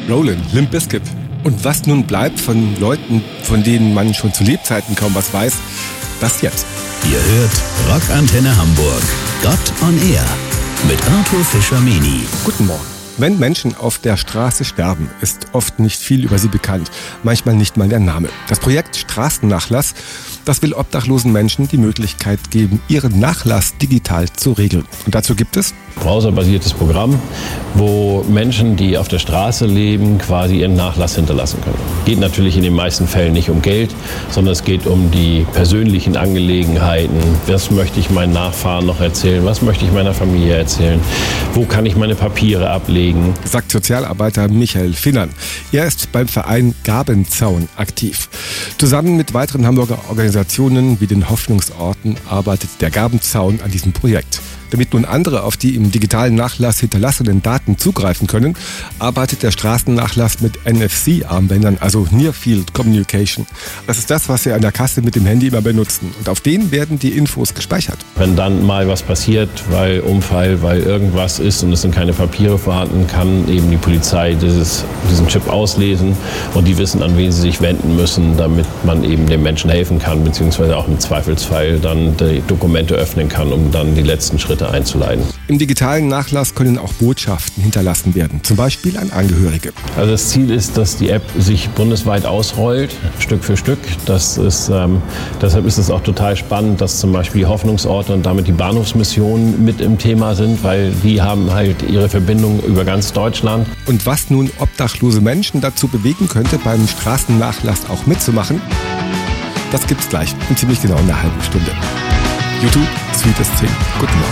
Roland, Limp Bizkit. Und was nun bleibt von Leuten, von denen man schon zu Lebzeiten kaum was weiß, das jetzt. Ihr hört Rockantenne Hamburg. Gott on Air mit Arthur Fischer-Meni. Guten Morgen. Wenn Menschen auf der Straße sterben, ist oft nicht viel über sie bekannt. Manchmal nicht mal der Name. Das Projekt Straßennachlass, das will obdachlosen Menschen die Möglichkeit geben, ihren Nachlass digital zu regeln. Und dazu gibt es browserbasiertes Programm, wo Menschen, die auf der Straße leben, quasi ihren Nachlass hinterlassen können. Geht natürlich in den meisten Fällen nicht um Geld, sondern es geht um die persönlichen Angelegenheiten. Was möchte ich meinen Nachfahren noch erzählen? Was möchte ich meiner Familie erzählen? Wo kann ich meine Papiere ablegen? Sagt Sozialarbeiter Michael Finnern. Er ist beim Verein Gabenzaun aktiv. Zusammen mit weiteren Hamburger Organisationen wie den Hoffnungsorten arbeitet der Gabenzaun an diesem Projekt. Damit nun andere auf die im digitalen Nachlass hinterlassenen Daten zugreifen können, arbeitet der Straßennachlass mit NFC-Armbändern, also Near Field Communication. Das ist das, was Sie an der Kasse mit dem Handy immer benutzen. Und auf denen werden die Infos gespeichert. Wenn dann mal was passiert, weil Unfall, weil irgendwas ist und es sind keine Papiere vorhanden, kann eben die Polizei diesen Chip auslesen und die wissen, an wen sie sich wenden müssen, damit man eben dem Menschen helfen kann, beziehungsweise auch im Zweifelsfall dann die Dokumente öffnen kann, um dann die letzten Schritte einzuleiten. Im digitalen Nachlass können auch Botschaften hinterlassen werden, zum Beispiel an Angehörige. Also das Ziel ist, dass die App sich bundesweit ausrollt, Stück für Stück. Deshalb ist es auch total spannend, dass zum Beispiel die Hoffnungsorte und damit die Bahnhofsmissionen mit im Thema sind, weil die haben halt ihre Verbindung über ganz Deutschland. Und was nun obdachlose Menschen dazu bewegen könnte, beim Straßennachlass auch mitzumachen, das gibt's gleich in ziemlich genau einer halben Stunde. YouTube, Sweetest Thing. Guten Morgen.